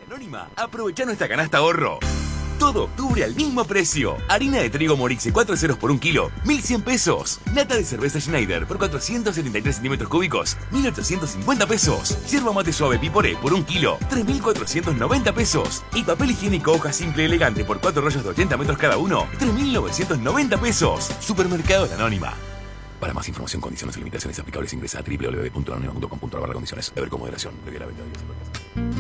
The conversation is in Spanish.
Anónima, aprovecha nuestra canasta ahorro. Todo octubre al mismo precio. Harina de trigo Morixe 4 ceros por 1 kilo, 1.100 pesos. Lata de cerveza Schneider por 473 centímetros cúbicos, 1.850 pesos. Yerba mate suave Piporé por 1 kilo, 3.490 pesos. Y papel higiénico hoja simple elegante por 4 rollos de 80 metros cada uno, 3.990 pesos. Supermercados La Anónima. Para más información, condiciones y limitaciones aplicables, ingresa a www.lanonima.com.ar/condiciones. Beber con moderación. Beber la venta de